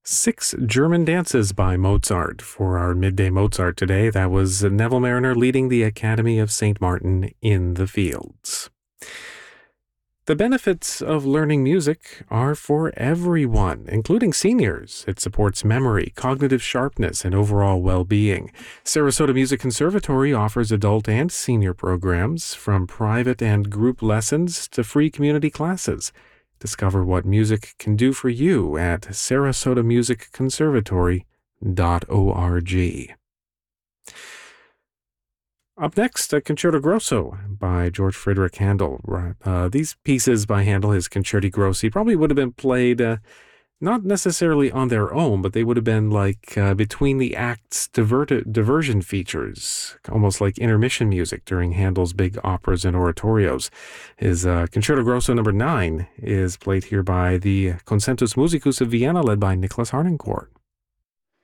Six German Dances by Mozart for our Midday Mozart today. That was Neville Marriner leading the Academy of St. Martin in the Fields. The benefits of learning music are for everyone, including seniors. It supports memory, cognitive sharpness, and overall well-being. Sarasota Music Conservatory offers adult and senior programs, from private and group lessons to free community classes. Discover what music can do for you at sarasotamusicconservatory.org. Up next, a Concerto Grosso by George Friedrich Handel. These pieces by Handel, his Concerti Grossi, probably would have been played not necessarily on their own, but they would have been like between the acts diversion features, almost like intermission music during Handel's big operas and oratorios. His Concerto Grosso No. 9 is played here by the Concentus Musicus of Vienna, led by Nicholas Harnoncourt.